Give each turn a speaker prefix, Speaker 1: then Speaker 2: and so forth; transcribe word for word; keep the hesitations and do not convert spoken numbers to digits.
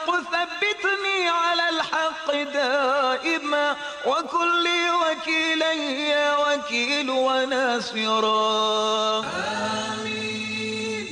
Speaker 1: الحق ثبتني على الحق دائما وكن لي وكيلا يا وكيل وناصرا. آمين.